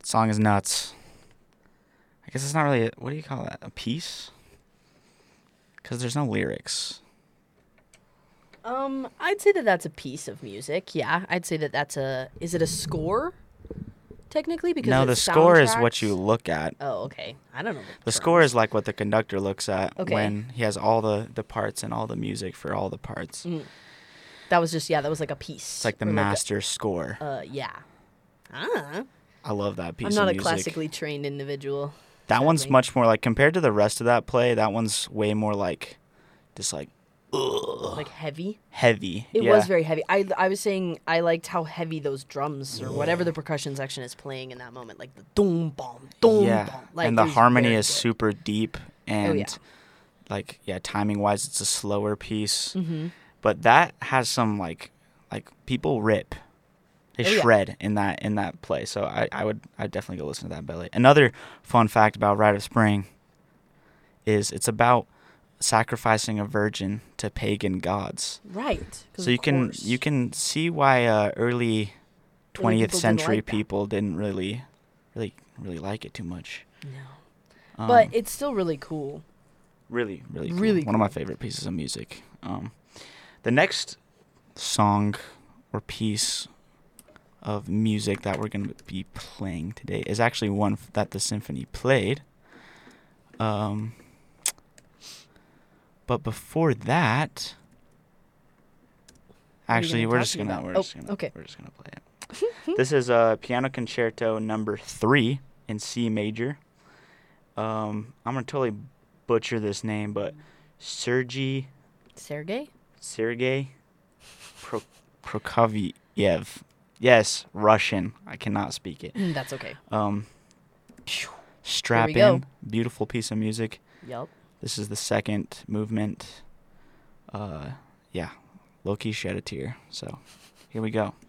Song is nuts. I guess it's not really, what do you call that? A piece? Because there's no lyrics. I'd say that that's a piece of music. Yeah, I'd say that that's is it a score? Technically, because No, the score is what you look at. Oh, okay. I don't know. The score is like what the conductor looks at Okay. when he has all the parts and all the music for all the parts. That was just, that was like a piece. It's like the master score. Yeah. Ah. I love that piece I'm not of a music. classically trained individual. That one's sadly. much more like, compared to the rest of that play, that one's way more like, just like, ugh. Like heavy? Heavy. It was very heavy. I was saying I liked how heavy those drums or whatever the percussion section is playing in that moment. Like the doom, bomb, doom, Yeah, bomb. Like, and the it was harmony very is good. super deep and, yeah. like, yeah, timing-wise, it's a slower piece. Mm-hmm. But that has some, like people rip. They shred in that play. So I'd definitely go listen to that ballet. Another fun fact about Rite of Spring is it's about sacrificing a virgin to pagan gods. Right. So you can see why early 20th century people didn't really like it too much. No. But it's still really cool. Really cool. Really One of my favorite pieces of music. The next song or piece of music that we're going to be playing today is actually one that the symphony played. But before that, actually, we're just gonna play it. This is Piano Concerto number 3 in C major. I'm gonna totally butcher this name, but Sergei Prokofiev. Yes, Russian. I cannot speak it. That's okay. Strap in. Beautiful piece of music. Yup. This is the second movement. Yeah, low-key shed a tear. So, here we go.